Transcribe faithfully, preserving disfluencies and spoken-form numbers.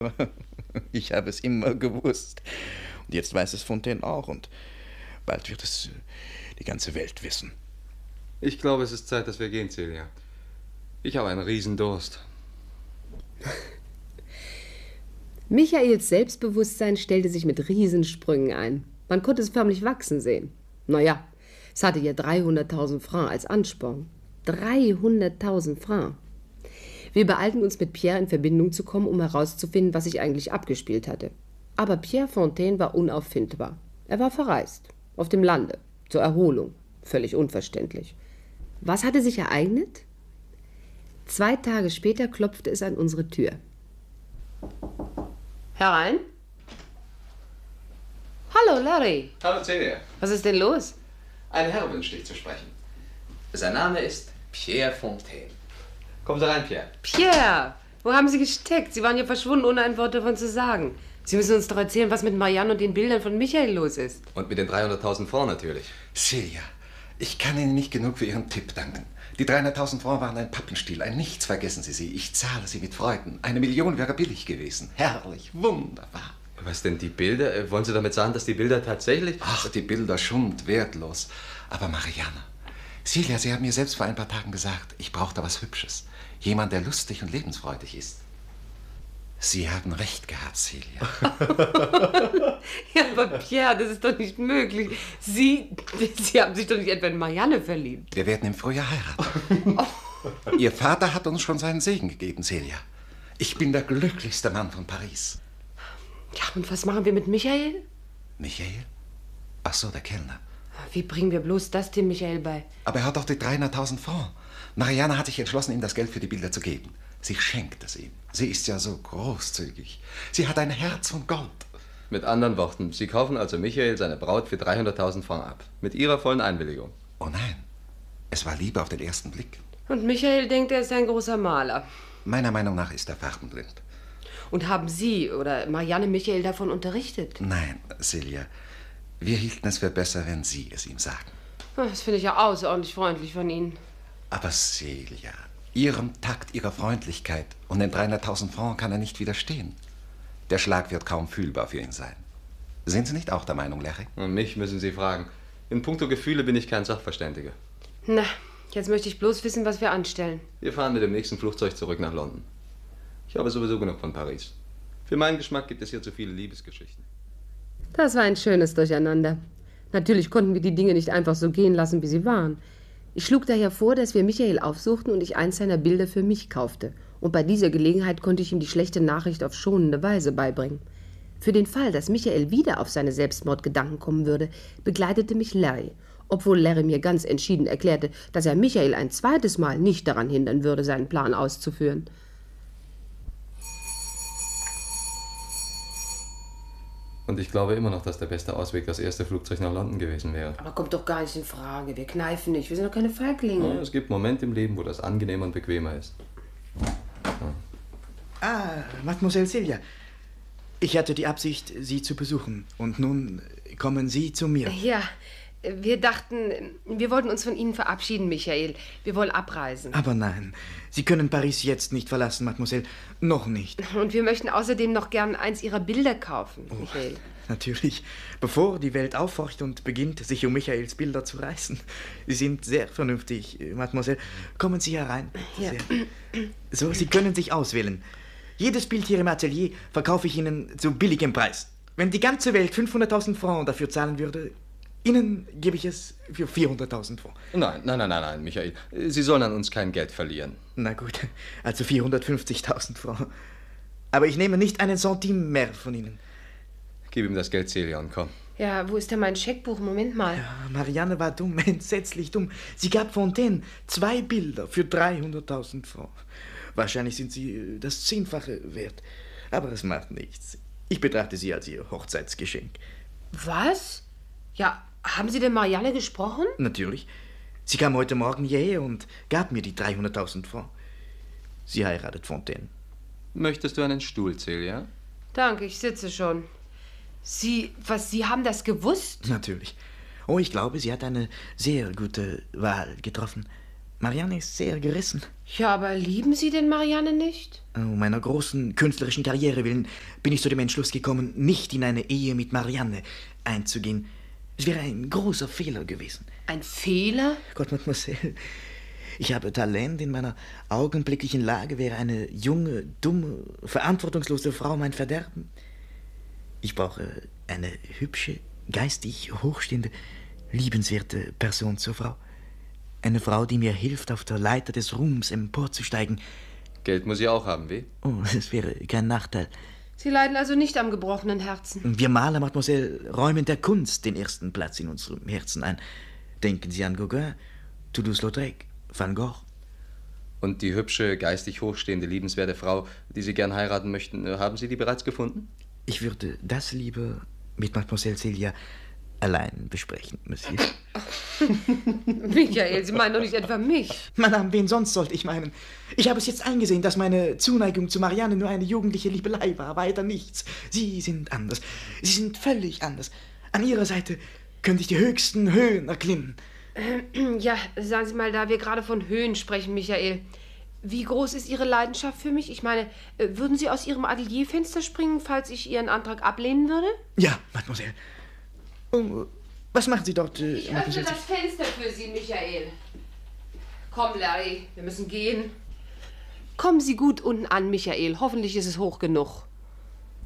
Ich habe es immer gewusst. Und jetzt weiß es Fontaine auch. Und bald wird es die ganze Welt wissen. Ich glaube, es ist Zeit, dass wir gehen, Celia. Ich habe einen Riesendurst. Michaels Selbstbewusstsein stellte sich mit Riesensprüngen ein. Man konnte es förmlich wachsen sehen. Naja, es hatte ja dreihunderttausend Francs als Ansporn. dreihunderttausend Francs. Wir beeilten uns, mit Pierre in Verbindung zu kommen, um herauszufinden, was sich eigentlich abgespielt hatte. Aber Pierre Fontaine war unauffindbar. Er war verreist, auf dem Lande, zur Erholung. Völlig unverständlich. Was hatte sich ereignet? Zwei Tage später klopfte es an unsere Tür. Herein? Hallo, Larry. Hallo, Celia. Was ist denn los? Ein Herr wünscht dich zu sprechen. Sein Name ist Pierre Fontaine. Kommen Sie rein, Pierre. Pierre, wo haben Sie gesteckt? Sie waren ja verschwunden, ohne ein Wort davon zu sagen. Sie müssen uns doch erzählen, was mit Marianne und den Bildern von Michael los ist. Und mit den dreihunderttausend Francs natürlich. Celia, ich kann Ihnen nicht genug für Ihren Tipp danken. Die dreihunderttausend Francs waren ein Pappenstiel, ein Nichts, vergessen Sie sie. Ich zahle sie mit Freuden. Eine Million wäre billig gewesen. Herrlich, wunderbar. Was denn die Bilder? Äh, Wollen Sie damit sagen, dass die Bilder tatsächlich... Ach, die Bilder schund, wertlos. Aber Marianne, Celia, Sie haben mir selbst vor ein paar Tagen gesagt, ich brauche da was Hübsches. Jemand, der lustig und lebensfreudig ist. Sie haben recht gehabt, Celia. Ja, aber Pierre, das ist doch nicht möglich. Sie, Sie haben sich doch nicht etwa in Marianne verliebt. Wir werden im Frühjahr heiraten. Oh. Ihr Vater hat uns schon seinen Segen gegeben, Celia. Ich bin der glücklichste Mann von Paris. Ja, und was machen wir mit Michael? Michael? Ach so, der Kellner. Wie bringen wir bloß das dem Michael bei? Aber er hat doch die dreihunderttausend Francs. Marianne hat sich entschlossen, ihm das Geld für die Bilder zu geben. Sie schenkt es ihm. Sie ist ja so großzügig. Sie hat ein Herz von Gold. Mit anderen Worten, Sie kaufen also Michael seine Braut für dreihunderttausend Francs ab. Mit Ihrer vollen Einwilligung. Oh nein, es war Liebe auf den ersten Blick. Und Michael denkt, er ist ein großer Maler. Meiner Meinung nach ist er farbenblind. Und haben Sie oder Marianne Michael davon unterrichtet? Nein, Celia, wir hielten es für besser, wenn Sie es ihm sagen. Das finde ich ja außerordentlich freundlich von Ihnen. Aber Celia, Ihrem Takt, Ihrer Freundlichkeit und den dreihunderttausend Francs kann er nicht widerstehen. Der Schlag wird kaum fühlbar für ihn sein. Sind Sie nicht auch der Meinung, Larry? Und mich müssen Sie fragen. In puncto Gefühle bin ich kein Sachverständiger. Na, jetzt möchte ich bloß wissen, was wir anstellen. Wir fahren mit dem nächsten Flugzeug zurück nach London. Ich habe sowieso genug von Paris. Für meinen Geschmack gibt es hier zu viele Liebesgeschichten. Das war ein schönes Durcheinander. Natürlich konnten wir die Dinge nicht einfach so gehen lassen, wie sie waren. Ich schlug daher vor, dass wir Michael aufsuchten und ich eins seiner Bilder für mich kaufte. Und bei dieser Gelegenheit konnte ich ihm die schlechte Nachricht auf schonende Weise beibringen. Für den Fall, dass Michael wieder auf seine Selbstmordgedanken kommen würde, begleitete mich Larry, obwohl Larry mir ganz entschieden erklärte, dass er Michael ein zweites Mal nicht daran hindern würde, seinen Plan auszuführen. Und ich glaube immer noch, dass der beste Ausweg das erste Flugzeug nach London gewesen wäre. Aber kommt doch gar nicht in Frage. Wir kneifen nicht. Wir sind doch keine Feiglinge. Ja, es gibt Momente im Leben, wo das angenehmer und bequemer ist. Ja. Ah, Mademoiselle Celia. Ich hatte die Absicht, Sie zu besuchen. Und nun kommen Sie zu mir. Ja, wir dachten, wir wollten uns von Ihnen verabschieden, Michael. Wir wollen abreisen. Aber nein, Sie können Paris jetzt nicht verlassen, Mademoiselle. Noch nicht. Und wir möchten außerdem noch gern eins Ihrer Bilder kaufen, oh, Michael. Natürlich, bevor die Welt aufhorcht und beginnt, sich um Michaels Bilder zu reißen. Sie sind sehr vernünftig, Mademoiselle. Kommen Sie herein. Ja. So, Sie können sich auswählen. Jedes Bild hier im Atelier verkaufe ich Ihnen zu billigem Preis. Wenn die ganze Welt fünfhunderttausend Francs dafür zahlen würde, Ihnen gebe ich es für vierhunderttausend Francs. Nein, nein, nein, nein, nein, Michael. Sie sollen an uns kein Geld verlieren. Na gut, also vierhundertfünfzigtausend Francs. Aber ich nehme nicht einen Centime mehr von Ihnen. Gib ihm das Geld, Celia, und komm. Ja, wo ist denn mein Scheckbuch? Moment mal. Ja, Marianne war dumm, entsetzlich dumm. Sie gab Fontaine zwei Bilder für dreihunderttausend Francs. Wahrscheinlich sind sie das Zehnfache wert. Aber es macht nichts. Ich betrachte sie als ihr Hochzeitsgeschenk. Was? Ja, haben Sie denn Marianne gesprochen? Natürlich. Sie kam heute Morgen hierher und gab mir die dreihunderttausend Francs. Sie heiratet Fontaine. Möchtest du einen Stuhl, Celia? Danke, ich sitze schon. Sie, was, Sie haben das gewusst? Natürlich. Oh, ich glaube, sie hat eine sehr gute Wahl getroffen. Marianne ist sehr gerissen. Ja, aber lieben Sie denn Marianne nicht? Um meiner großen künstlerischen Karriere willen bin ich zu dem Entschluss gekommen, nicht in eine Ehe mit Marianne einzugehen. Es wäre ein großer Fehler gewesen. Ein Fehler? Gott, Mademoiselle, ich habe Talent. In meiner augenblicklichen Lage wäre eine junge, dumme, verantwortungslose Frau mein Verderben. Ich brauche eine hübsche, geistig hochstehende, liebenswerte Person zur Frau. Eine Frau, die mir hilft, auf der Leiter des Ruhms emporzusteigen. Geld muss sie auch haben, wie? Oh, das wäre kein Nachteil. Sie leiden also nicht am gebrochenen Herzen. Wir Maler, Mademoiselle, räumen der Kunst den ersten Platz in unserem Herzen ein. Denken Sie an Gauguin, Toulouse-Lautrec, Van Gogh. Und die hübsche, geistig hochstehende, liebenswerte Frau, die Sie gern heiraten möchten, haben Sie die bereits gefunden? Ich würde das lieber mit Mademoiselle Celia allein besprechen, Monsieur. Michael, Sie meinen doch nicht etwa mich. Madame, wen sonst sollte ich meinen? Ich habe es jetzt eingesehen, dass meine Zuneigung zu Marianne nur eine jugendliche Liebelei war, weiter nichts. Sie sind anders. Sie sind völlig anders. An Ihrer Seite könnte ich die höchsten Höhen erklimmen. Ja, sagen Sie mal, da wir gerade von Höhen sprechen, Michael. Wie groß ist Ihre Leidenschaft für mich? Ich meine, würden Sie aus Ihrem Atelierfenster springen, falls ich Ihren Antrag ablehnen würde? Ja, Mademoiselle. Oh, was machen Sie dort? Äh, ich öffne das Fenster für Sie, Michael. Komm, Larry, wir müssen gehen. Kommen Sie gut unten an, Michael. Hoffentlich ist es hoch genug.